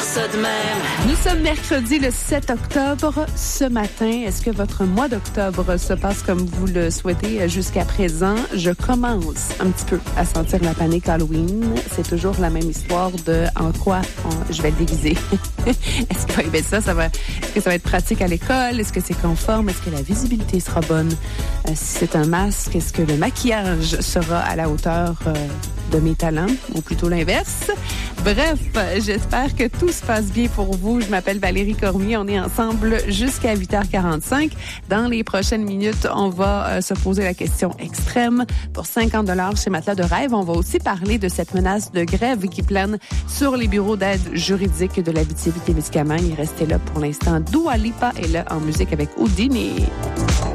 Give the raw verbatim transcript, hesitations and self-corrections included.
ça de même. Nous sommes mercredi le sept octobre. Ce matin, est-ce que votre mois d'octobre se passe comme vous le souhaitez jusqu'à présent? Je commence un petit peu à sentir la panique Halloween. C'est toujours la même histoire de en quoi on, je vais le déguiser. Est-ce que, ben ça, ça va, est-ce que ça va être pratique à l'école? Est-ce que c'est conforme? Est-ce que la visibilité sera bonne? Euh, si c'est un masque, est-ce que le maquillage sera à la hauteur euh, de mes talents ou plutôt l'inverse? Bref, j'espère que tout se passe bien pour vous. Je m'appelle Valérie Cormier. On est ensemble jusqu'à huit heures quarante-cinq. Dans les prochaines minutes, on va euh, se poser la question extrême. Pour cinquante dollars chez Matelas de Rêve, on va aussi parler de cette menace de grève qui plane sur les bureaux d'aide juridique de l'Abitibi-Témiscamingue. Restez là pour l'instant. Dua Lipa est là en musique avec Houdini.